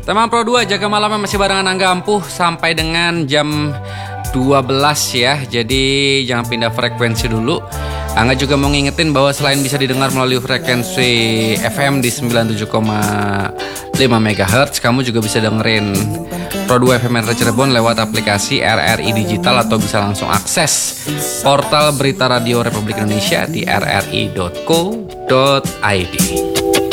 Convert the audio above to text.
Teman Pro 2, jaga malamnya masih barengan Angga Ampuh sampai dengan jam 12 ya. Jadi jangan pindah frekuensi dulu. Angga juga mau ngingetin bahwa selain bisa didengar melalui frekuensi FM di 97,5 MHz, kamu juga bisa dengerin Pro 2 FM Cirebon lewat aplikasi RRI Digital atau bisa langsung akses portal Berita Radio Republik Indonesia di rri.co.id.